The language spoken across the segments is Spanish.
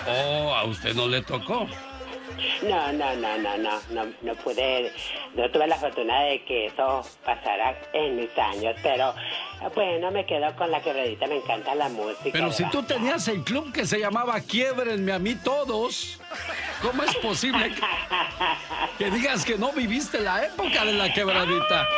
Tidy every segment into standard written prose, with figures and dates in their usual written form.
Oh, a usted no le tocó. No pude, no tuve la fortuna de que eso pasara en mis años, pero bueno, me quedo con la quebradita, me encanta la música. Pero si tú tenías el club que se llamaba Quiébrenme a mí todos, ¿cómo es posible que digas que no viviste la época de la quebradita?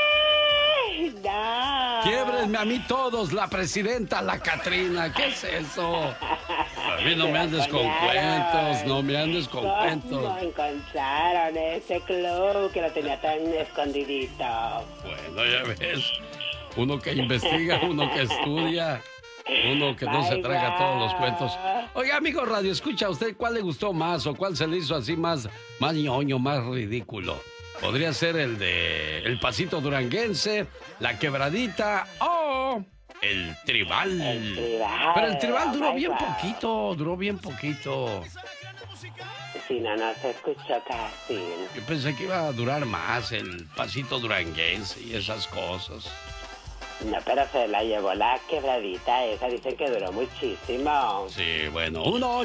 No. Quiébrenme a mí todos, la presidenta, la Catrina, ¿qué es eso? A mí no me andes con cuentos, no me andes con cuentos. ¿Cómo encontraron ese club que lo tenía tan escondidito? Bueno, ya ves, uno que investiga, uno que estudia, uno que no se traga todos los cuentos. Oiga, amigo Radio Escucha, ¿usted cuál le gustó más o cuál se le hizo así más ñoño, más ridículo? Podría ser el de El Pasito Duranguense, La Quebradita o el Tribal. Pero el Tribal duró bien poquito. Sí, no se escuchó casi. Yo pensé que iba a durar más el Pasito Duranguense y esas cosas. No, pero se la llevó la quebradita esa, dicen que duró muchísimo. Sí, bueno,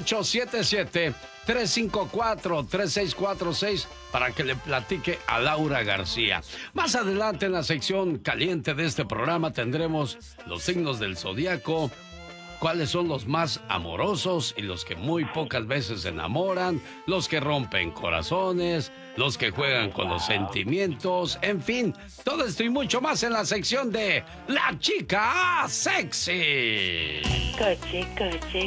1877-354-3646 para que le platique a Laura García. Más adelante en la sección caliente de este programa tendremos los signos del zodiaco, cuáles son los más amorosos y los que muy pocas veces se enamoran, los que rompen corazones, los que juegan con los sentimientos, en fin, todo esto y mucho más en la sección de La Chica Sexy. Coche.